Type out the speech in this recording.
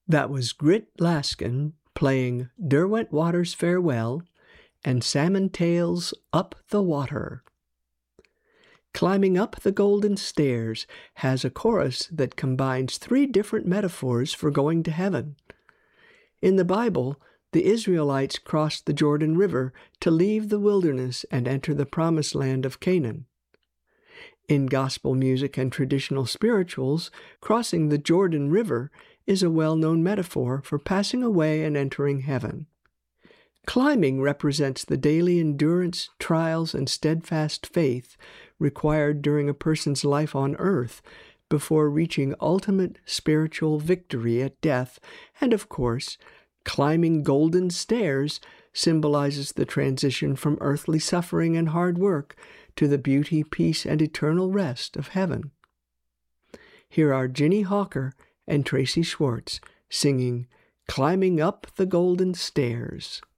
That was Grit Laskin playing Derwentwater's Farewell and Salmon Tails Up the Water. Climbing Up the Golden Stairs has a chorus that combines 3 different metaphors for going to heaven. In the Bible, the Israelites crossed the Jordan River to leave the wilderness and enter the promised land of Canaan. In gospel music and traditional spirituals, crossing the Jordan River is a well-known metaphor for passing away and entering heaven. Climbing represents the daily endurance, trials, and steadfast faith required during a person's life on earth before reaching ultimate spiritual victory at death, and of course, climbing golden stairs symbolizes the transition from earthly suffering and hard work to the beauty, peace, and eternal rest of heaven. Here are Ginny Hawker and Tracy Schwartz singing Climbing Up the Golden Stairs.